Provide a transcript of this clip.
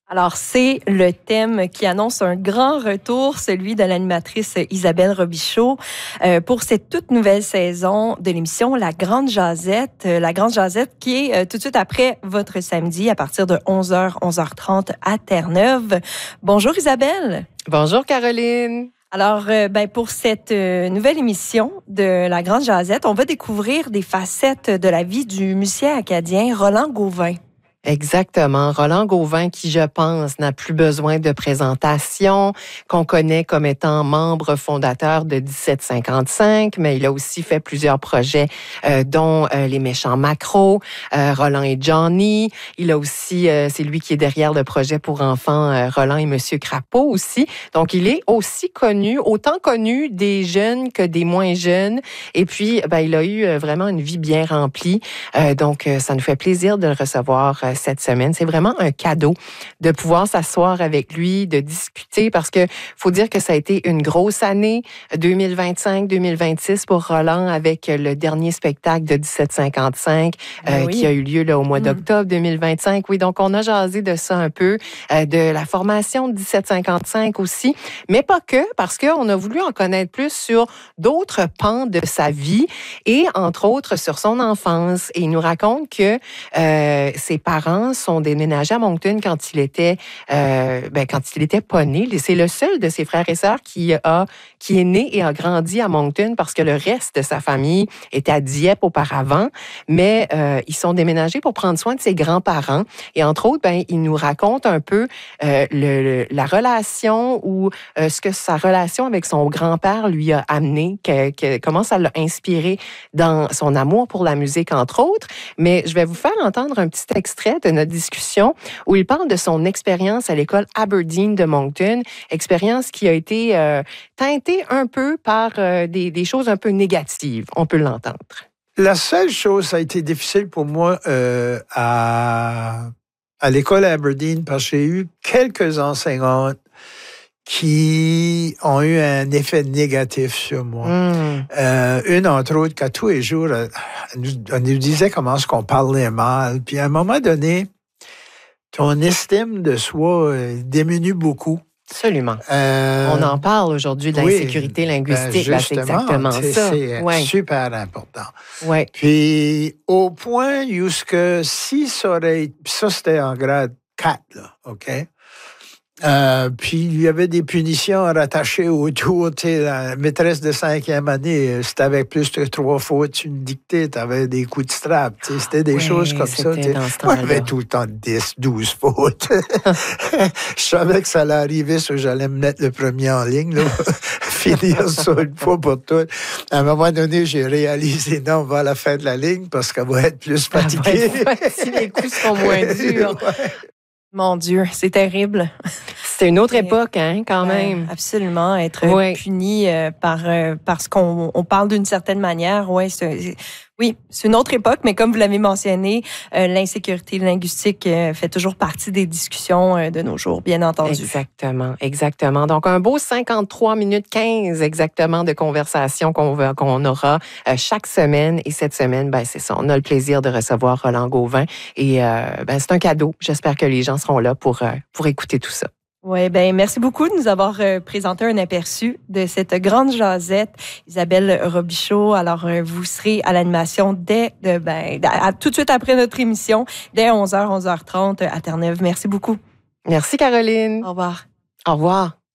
Alors, c'est le thème qui annonce un grand retour, celui de l'animatrice Isabelle Robichaud, pour cette toute nouvelle saison de l'émission La Grande Jazette. La Grande Jazette qui est tout de suite après votre samedi à partir de 11h, 11h30 à Terre-Neuve. Bonjour Isabelle. Bonjour Caroline. Alors, pour cette nouvelle émission de La Grande Jazette, on va découvrir des facettes de la vie du musicien acadien Roland Gauvin. Exactement. Roland Gauvin, qui, je pense, n'a plus besoin de présentation, qu'on connaît comme étant membre fondateur de 1755, mais il a aussi fait plusieurs projets, dont Les Méchants Macros, Roland et Johnny. Il a aussi, c'est lui qui est derrière le projet pour enfants Roland et Monsieur Crapaud aussi. Donc, il est aussi connu, autant connu des jeunes que des moins jeunes. Et puis, il a eu vraiment une vie bien remplie. Donc, ça nous fait plaisir de le recevoir cette semaine. C'est vraiment un cadeau de pouvoir s'asseoir avec lui, de discuter, parce que faut dire que ça a été une grosse année 2025-2026 pour Roland avec le dernier spectacle de 1755 qui a eu lieu là, au mois d'octobre 2025. Oui, donc on a jasé de ça un peu, de la formation de 1755 aussi, mais pas que, parce qu'on a voulu en connaître plus sur d'autres pans de sa vie et entre autres sur son enfance. Et il nous raconte que ses parents sont déménagés à Moncton quand il était pas né. C'est le seul de ses frères et sœurs qui est né et a grandi à Moncton parce que le reste de sa famille était à Dieppe auparavant. Mais ils sont déménagés pour prendre soin de ses grands-parents. Et entre autres, il nous raconte un peu la relation ou ce que sa relation avec son grand-père lui a amené, comment ça l'a inspiré dans son amour pour la musique, entre autres. Mais je vais vous faire entendre un petit extrait de notre discussion où il parle de son expérience à l'école Aberdeen de Moncton, expérience qui a été teintée un peu par des choses un peu négatives. On peut l'entendre. La seule chose, ça a été difficile pour moi à l'école Aberdeen parce que j'ai eu quelques enseignantes qui ont eu un effet négatif sur moi. Une, entre autres, qu'à tous les jours, elle nous disait comment est-ce qu'on parlait mal. Puis à un moment donné, ton estime de soi diminue beaucoup. Absolument. On en parle aujourd'hui de l'insécurité linguistique. C'est exactement ça. C'est super important. Ouais. Puis au point où si ça aurait... Ça, c'était en grade 4, là, OK? Puis il y avait des punitions rattachées autour. Tu sais, la maîtresse de 5e année, si t'avais plus de 3 fautes, une dictée, t'avais des coups de strap. Tu sais, c'était des choses comme ça. Moi, j'avais tout le temps 10, 12 fautes. Je savais que ça allait arriver, ça, j'allais me mettre le premier en ligne, là, finir ça une fois pour toutes. À un moment donné, j'ai réalisé, non, on va à la fin de la ligne parce qu'elle va être plus fatiguée. Si les coups seront moins durs. Mon Dieu, c'est terrible. C'est une autre époque, hein, quand même. Absolument, être puni parce qu'on parle d'une certaine manière. Oui, c'est une autre époque, mais comme vous l'avez mentionné, l'insécurité linguistique fait toujours partie des discussions de nos jours, bien entendu. Exactement. Donc, un beau 53 minutes 15 exactement de conversation qu'on aura chaque semaine. Et cette semaine, c'est ça, on a le plaisir de recevoir Roland Gauvin. Et c'est un cadeau. J'espère que les gens seront là pour écouter tout ça. Oui, merci beaucoup de nous avoir présenté un aperçu de cette grande jasette, Isabelle Robichaud. Alors, vous serez à l'animation tout de suite après notre émission, dès 11h, 11h30 à Terre-Neuve. Merci beaucoup. Merci, Caroline. Au revoir. Au revoir.